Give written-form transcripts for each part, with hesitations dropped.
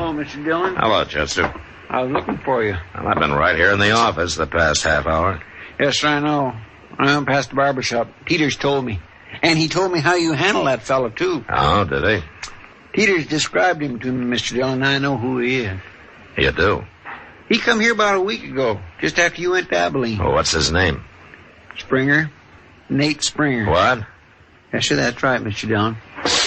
Hello, Mr. Dillon. Hello, Chester. I was looking for you. Well, I've been right here in the office the past half hour. Yes, sir, I know. I went past the barber shop. Peters told me. And he told me how you handle that fellow, too. Oh, did he? Peters described him to me, Mr. Dillon. I know who he is. You do? He come here about a week ago, just after you went to Abilene. Well, what's his name? Springer. Nate Springer. What? Yes, sir, that's right, Mr. Dillon.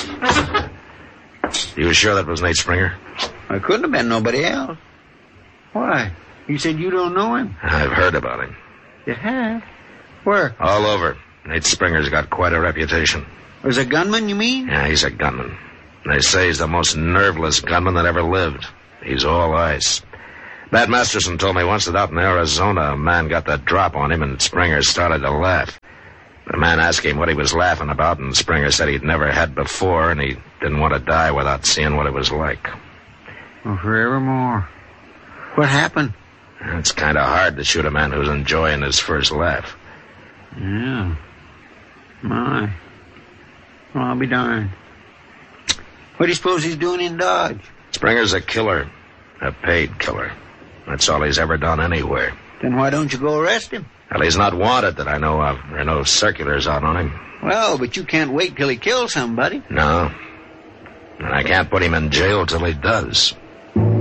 You sure that was Nate Springer? It couldn't have been nobody else. Why? You said you don't know him? I've heard about him. You have? Where? All over. Nate Springer's got quite a reputation. Was a gunman, you mean? Yeah, he's a gunman. They say he's the most nerveless gunman that ever lived. He's all ice. Bat Masterson told me once that out in Arizona, a man got that drop on him and Springer started to laugh. The man asked him what he was laughing about, and Springer said he'd never had before, and he didn't want to die without seeing what it was like. Well, forevermore. What happened? It's kind of hard to shoot a man who's enjoying his first laugh. Yeah. My. Well, I'll be darned. What do you suppose he's doing in Dodge? Springer's a killer. A paid killer. That's all he's ever done anywhere. Then why don't you go arrest him? Well, he's not wanted that I know of. There are no circulars out on him. Well, but you can't wait till he kills somebody. No. And I can't put him in jail till he does.